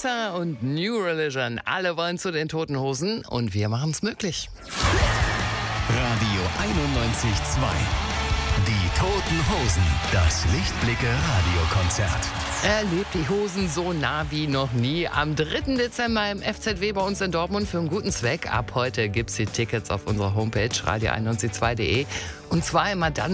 Melissa und New Religion. Alle wollen zu den Toten Hosen und wir machen es möglich. Radio 91.2. Die Toten Hosen. Das Lichtblicke-Radiokonzert. Erlebt die Hosen so nah wie noch nie. Am 3. Dezember im FZW bei uns in Dortmund für einen guten Zweck. Ab heute gibt's die Tickets auf unserer Homepage radio91.2.de. Und zwar immer dann,